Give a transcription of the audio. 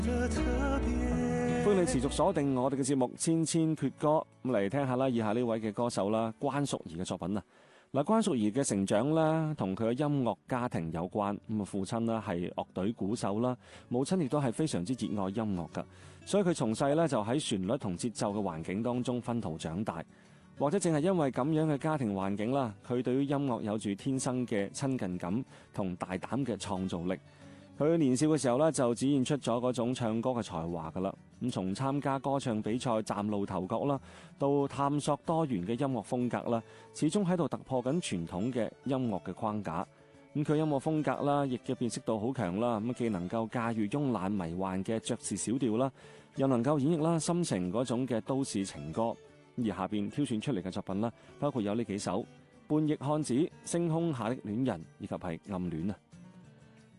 歡迎你持續鎖定我哋嘅節目《千千闕歌》，咁嚟聽下啦。以下呢位嘅歌手啦，關淑怡嘅作品啊。嗱，關淑怡嘅成長咧，同佢嘅音樂家庭有關。咁啊，父親呢係樂隊鼓手啦，母親亦都係非常之熱愛音樂噶，所以佢從細咧就喺旋律同節奏嘅環境當中熏陶長大。或者正係因為咁樣嘅家庭環境啦，佢對於音樂有住天生嘅親近感同大膽嘅創造力。佢年少嘅時候咧，就展現出咗嗰種唱歌嘅才華噶啦。咁從參加歌唱比賽嶄露頭角啦，到探索多元嘅音樂風格啦，始終喺度突破緊傳統嘅音樂嘅框架。咁佢音樂風格啦，亦嘅辨識度好強啦。咁既能夠駕馭慵懶迷幻嘅爵士小調啦，又能夠演繹啦深情嗰種嘅都市情歌。而下邊挑選出嚟嘅作品啦，包括有呢幾首《叛逆漢子》、《星空下的戀人》以及係《暗戀》啊。